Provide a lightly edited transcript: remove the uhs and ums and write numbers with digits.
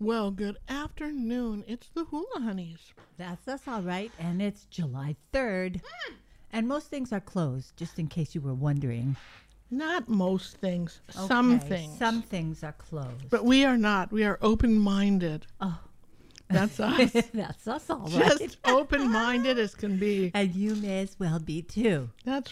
Well, good afternoon. It's the Hula Honeys. That's us, all right. And it's July 3rd. And most things are closed, just in case you were wondering. Not most things, some Okay, things. Some things are closed. But we are not. We are open-minded. Oh. That's us. That's us, all right. Just open-minded as can be. And you may as well be, too. That's